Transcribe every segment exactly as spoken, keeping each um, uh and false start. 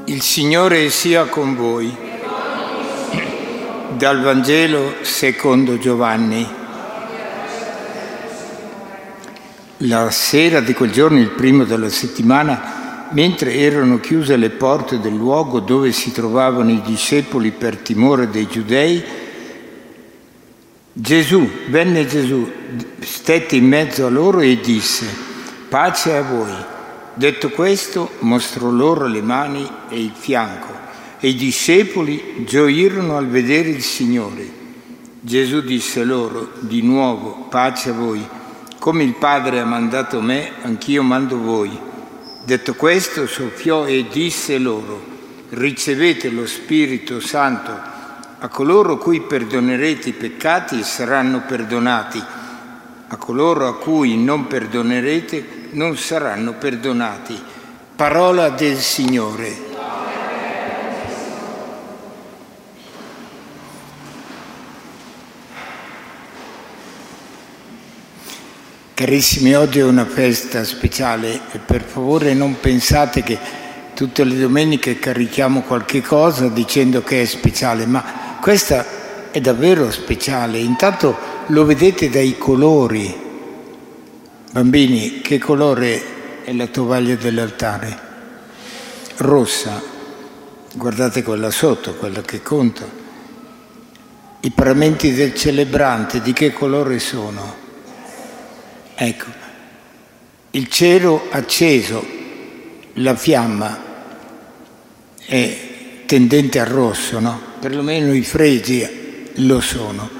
Il Signore sia con voi. Dal Vangelo secondo Giovanni. La sera di quel giorno, il primo della settimana, mentre erano chiuse le porte del luogo dove si trovavano i discepoli per timore dei giudei, Gesù, venne Gesù, stette in mezzo a loro e disse: pace a voi. Detto questo, mostrò loro le mani e il fianco, e i discepoli gioirono al vedere il Signore. Gesù disse loro di nuovo: pace a voi. Come il Padre ha mandato me, anch'io mando voi. Detto questo, soffiò e disse loro: ricevete lo Spirito Santo. A coloro a cui perdonerete i peccati saranno perdonati. A coloro a cui non perdonerete non saranno perdonati. Parola del Signore. Carissimi, oggi è una festa speciale e per favore non pensate che tutte le domeniche carichiamo qualche cosa dicendo che è speciale, ma questa è davvero speciale. Intanto lo vedete dai colori. Bambini, che colore è la tovaglia dell'altare? Rossa. Guardate quella sotto, quella che conta. I paramenti del celebrante di che colore sono? Ecco, il cero acceso, la fiamma è tendente al rosso, no? Perlomeno i fregi lo sono.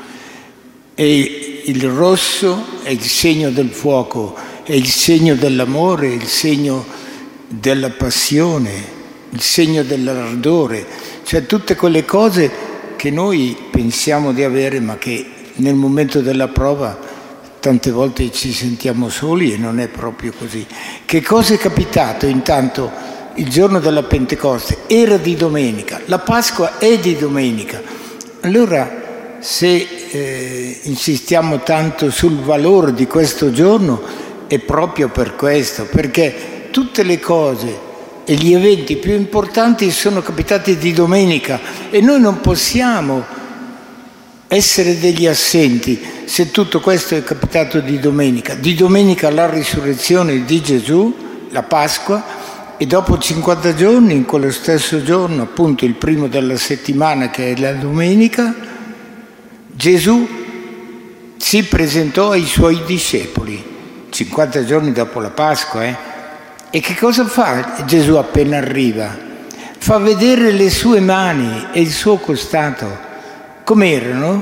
E il rosso è il segno del fuoco, è il segno dell'amore, il segno della passione, il segno dell'ardore, cioè tutte quelle cose che noi pensiamo di avere, ma che nel momento della prova tante volte ci sentiamo soli e non è proprio così. Che cosa è capitato? Intanto il giorno della Pentecoste era di domenica, la Pasqua è di domenica. Allora, se eh, insistiamo tanto sul valore di questo giorno, è proprio per questo, perché tutte le cose e gli eventi più importanti sono capitati di domenica e noi non possiamo essere degli assenti se tutto questo è capitato di domenica. Di domenica la risurrezione di Gesù, la Pasqua, e dopo cinquanta giorni, in quello stesso giorno, appunto il primo della settimana che è la domenica, Gesù si presentò ai suoi discepoli, cinquanta giorni dopo la Pasqua. Eh? E che cosa fa Gesù appena arriva? Fa vedere le sue mani e il suo costato. Com'erano?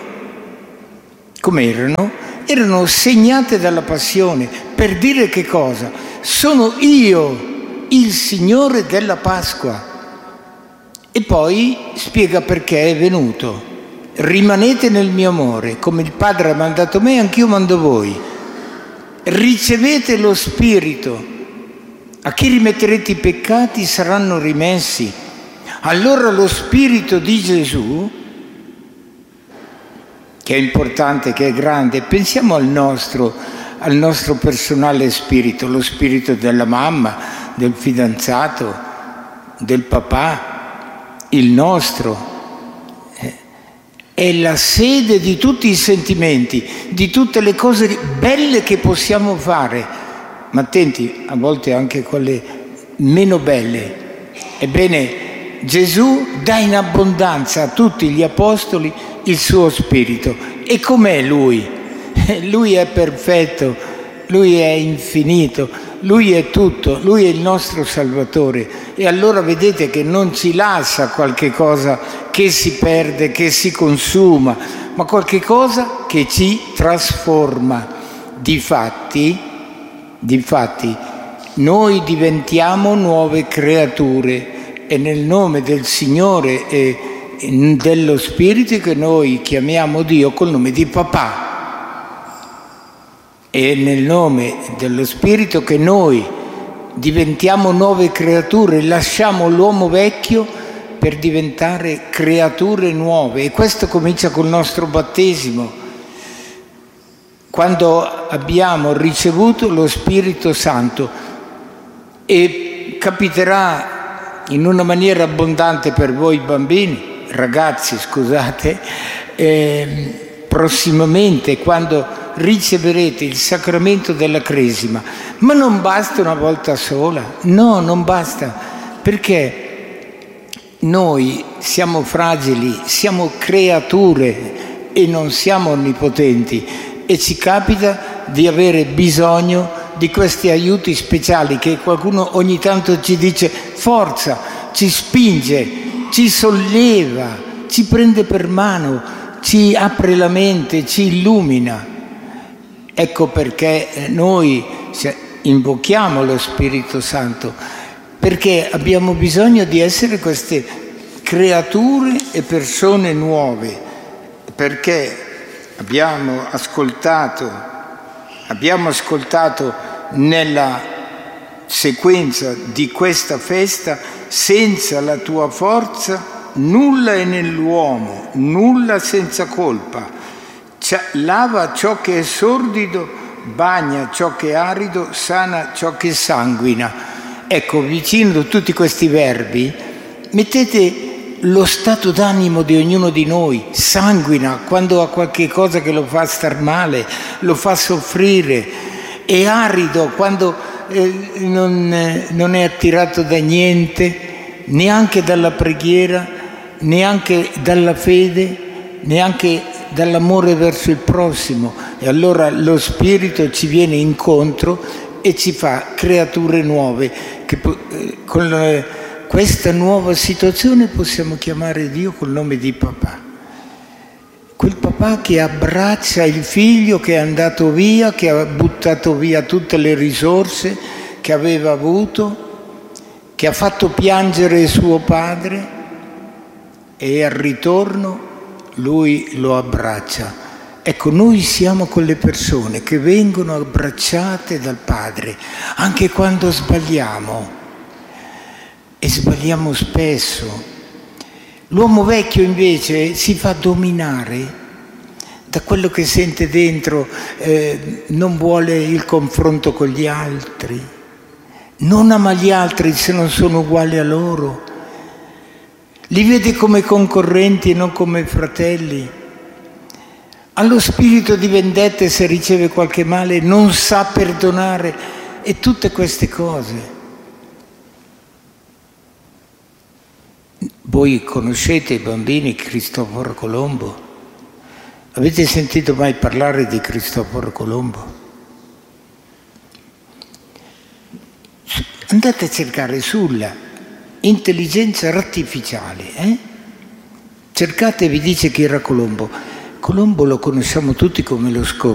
Com'erano? Erano segnate dalla passione, per dire che cosa? Sono io, il Signore della Pasqua. E poi spiega perché è venuto. Rimanete nel mio amore, come il Padre ha mandato me, anch'io mando voi. Ricevete lo Spirito. A chi rimetterete i peccati saranno rimessi. Allora lo Spirito di Gesù, che è importante, che è grande, pensiamo al nostro, al nostro personale spirito, lo spirito della mamma, del fidanzato, del papà, il nostro. È la sede di tutti i sentimenti, di tutte le cose belle che possiamo fare, ma attenti, a volte anche quelle meno belle. Ebbene, Gesù dà in abbondanza a tutti gli apostoli il suo Spirito. E com'è Lui? Lui è perfetto, Lui è infinito, Lui è tutto, Lui è il nostro Salvatore. E allora vedete che non ci lascia qualche cosa che si perde, che si consuma, ma qualche cosa che ci trasforma. Difatti, difatti, noi diventiamo nuove creature e nel nome del Signore e dello Spirito che noi chiamiamo Dio col nome di papà. E nel nome dello Spirito che noi diventiamo nuove creature, lasciamo l'uomo vecchio per diventare creature nuove. E questo comincia col nostro battesimo, quando abbiamo ricevuto lo Spirito Santo. E capiterà in una maniera abbondante per voi bambini, ragazzi scusate, eh, prossimamente quando riceverete il sacramento della Cresima. Ma non basta una volta sola, no, non basta, perché noi siamo fragili, siamo creature e non siamo onnipotenti, e ci capita di avere bisogno di questi aiuti speciali che qualcuno ogni tanto ci dice forza, ci spinge, ci solleva, ci prende per mano, ci apre la mente, ci illumina. Ecco perché noi invochiamo lo Spirito Santo, perché abbiamo bisogno di essere queste creature e persone nuove, perché abbiamo ascoltato, abbiamo ascoltato nella sequenza di questa festa: senza la tua forza nulla è nell'uomo, nulla senza colpa. Lava ciò che è sordido, bagna ciò che è arido, sana ciò che sanguina. Ecco, vicino a tutti questi verbi mettete lo stato d'animo di ognuno di noi. Sanguina quando ha qualche cosa che lo fa star male, lo fa soffrire. È arido quando eh, non, eh, non è attirato da niente, neanche dalla preghiera, neanche dalla fede, neanche dall'amore verso il prossimo. E allora lo Spirito ci viene incontro e ci fa creature nuove, che eh, con eh, questa nuova situazione possiamo chiamare Dio col nome di papà. Quel papà che abbraccia il figlio che è andato via, che ha buttato via tutte le risorse che aveva avuto, che ha fatto piangere suo padre, e al ritorno lui lo abbraccia. Ecco, noi siamo quelle persone che vengono abbracciate dal Padre, anche quando sbagliamo, e sbagliamo spesso. L'uomo vecchio invece si fa dominare da quello che sente dentro, eh, non vuole il confronto con gli altri, non ama gli altri se non sono uguali a loro, li vede come concorrenti e non come fratelli. Ha lo spirito di vendetta se riceve qualche male, non sa perdonare, e tutte queste cose. Voi conoscete i bambini Cristoforo Colombo? Avete sentito mai parlare di Cristoforo Colombo? Andate a cercare sulla intelligenza artificiale, eh? Cercate, vi dice chi era Colombo. Colombo lo conosciamo tutti come lo